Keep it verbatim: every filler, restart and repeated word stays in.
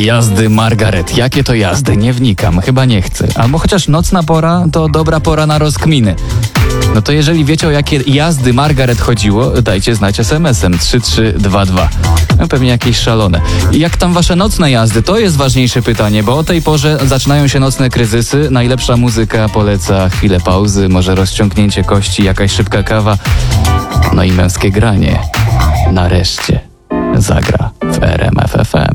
Jazdy Margaret. Jakie to jazdy? Nie wnikam, chyba nie chcę. Albo chociaż nocna pora to dobra pora na rozkminy. No to jeżeli wiecie, o jakie jazdy Margaret chodziło, dajcie znać es em esem trzy trzy dwa dwa. No pewnie jakieś szalone. I jak tam wasze nocne jazdy? To jest ważniejsze pytanie, bo o tej porze zaczynają się nocne kryzysy. Najlepsza muzyka poleca chwilę pauzy, może rozciągnięcie kości, jakaś szybka kawa. No i męskie granie nareszcie zagra w R M F F M.